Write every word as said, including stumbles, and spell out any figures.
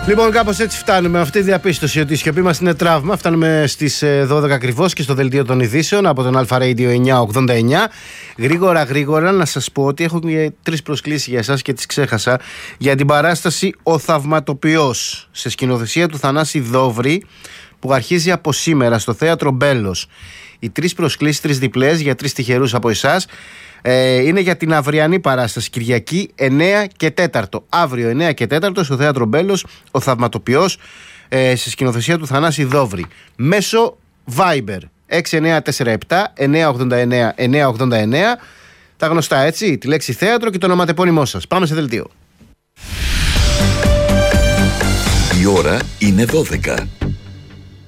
Λοιπόν, κάπως έτσι φτάνουμε με αυτή τη διαπίστωση ότι η σιωπή μας είναι τραύμα. Φτάνουμε στις δώδεκα ακριβώς και στο δελτίο των ειδήσεων από τον Αλφα Radio εννιακόσια ογδόντα εννιά. Γρήγορα, γρήγορα να σας πω ότι έχω τρεις προσκλήσεις για εσάς και τις ξέχασα. Για την παράσταση Ο Θαυματοποιός, σε σκηνοθεσία του Θανάση Δόβρη, που αρχίζει από σήμερα στο Θέατρο Μπέλος. Οι τρεις προσκλήσεις, τρεις διπλές για τρεις τυχερούς από εσάς. Ε, είναι για την αυριανή παράσταση, Κυριακή εννέα και τέσσερα. Αύριο εννέα και τέσσερα στο Θέατρο Μπέλος, Ο Θαυματοποιός, ε, σε σκηνοθεσία του Θανάση Δόβρη. Μέσω Viber έξι εννιά τέσσερα επτά εννιά ογδόντα εννιά εννιά ογδόντα εννιά. Τα γνωστά, έτσι, τη λέξη θέατρο και το ονοματεπώνυμό σας. Πάμε σε δελτίο. Η ώρα είναι δώδεκα.